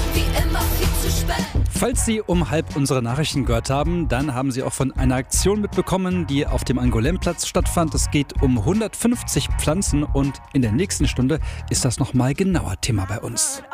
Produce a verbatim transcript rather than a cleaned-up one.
wie immer viel zu spät. Falls Sie um halb unsere Nachrichten gehört haben, dann haben Sie auch von einer Aktion mitbekommen, die auf dem Angoulême-Platz stattfand. Es geht um hundertfünfzig Pflanzen und in der nächsten Stunde ist das nochmal genauer Thema bei uns.